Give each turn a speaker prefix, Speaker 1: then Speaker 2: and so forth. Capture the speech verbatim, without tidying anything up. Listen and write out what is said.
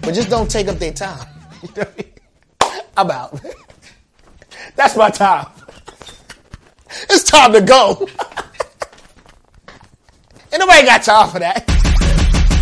Speaker 1: But just don't take up their time. You know what I mean? I'm out. That's my time. It's time to go. Ain't nobody got time for that.